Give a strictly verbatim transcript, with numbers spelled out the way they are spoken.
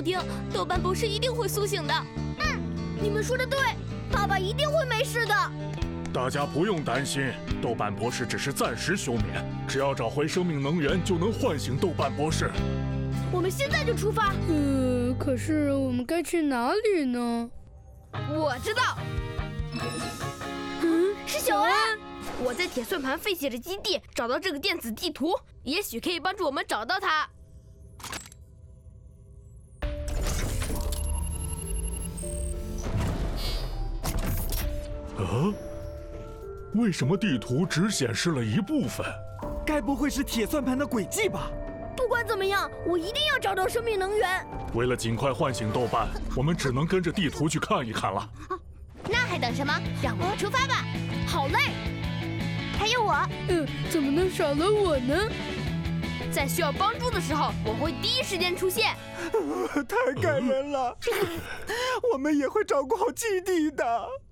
定，豆瓣博士一定会苏醒的。 嗯，你们说的对，爸爸一定会没事的。 大家不用担心，豆瓣博士只是暂时休眠，只要找回生命能源，就能唤醒豆瓣博士。 我们现在就出发。 呃，可是我们该去哪里呢？ 我知道， 嗯，是小安。 我在铁算盘废弃的基地找到这个电子地图，也许可以帮助我们找到它。 啊？为什么地图只显示了一部分？ 该不会是铁算盘的轨迹吧？ 不管怎么样，我一定要找到生命能源。 为了尽快唤醒豆瓣，我们只能跟着地图去看一看了。 那还等什么？让我们出发吧！ 好嘞。还有我。 嗯，怎么能少了我呢？ 在需要帮助的时候，我会第一时间出现。 太感人了，我们也会照顾好基地的。